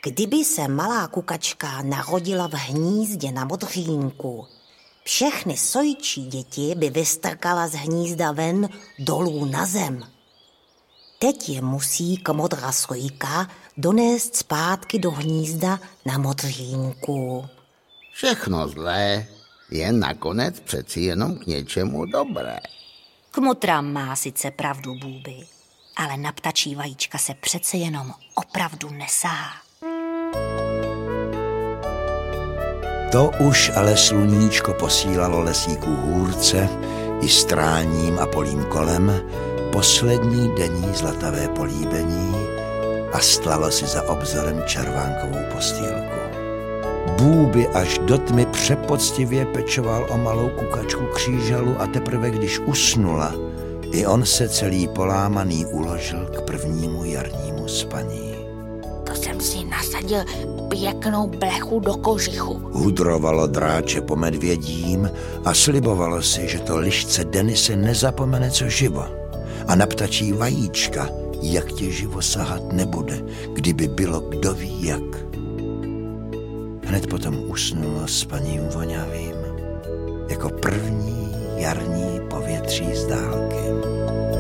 Kdyby se malá kukačka narodila v hnízdě na modřínku, všechny sojčí děti by vystrkala z hnízda ven dolů na zem. Teď je musí modrá sojka donést zpátky do hnízda na modřínku. Všechno zlé je nakonec přeci jenom k něčemu dobré. Kmotra má sice pravdu, Bůby, ale na ptačí vajíčka se přece jenom opravdu nesahá. To už ale sluníčko posílalo lesíků hůrce i stráním a polím kolem poslední denní zlatavé políbení a stlalo si za obzorem červánkovou postýlku. Bůby až do tmy přepoctivě pečoval o malou kukačku křížalu a teprve když usnula, i on se celý polámaný uložil k prvnímu jarnímu spaní. To jsem si nasadil pěknou blechu do kožichu. Hudrovalo dráče po medvědím a slibovalo si, že to lišce Denise nezapomene co živo. A na ptačí vajíčka, jak tě živo sahat nebude, kdyby bylo kdo ví jak. Hned potom usnulo spaním voňavým, jako první jarní povětří z dálky.